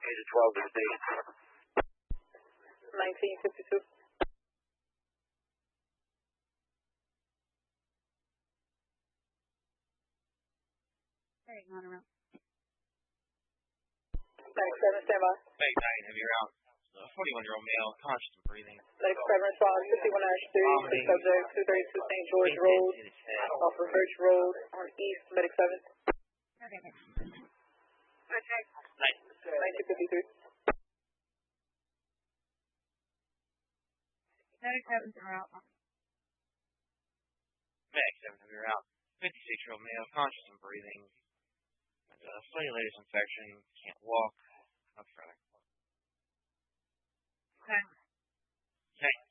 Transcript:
He's a 12 to the station. 1952. Hey, not around. 97, stand by. Meg 9, heavy round. 41-year-old male, conscious and breathing. 97, respond 51-3, subject 232 St. George Road, off of Birch Road, on East, Medic 7. Okay. Okay. 1953. Medic 7's out. Meg 7, heavy round. 56-year-old male, conscious and breathing. Cellulitis infection, can't walk, not further. Okay. Okay.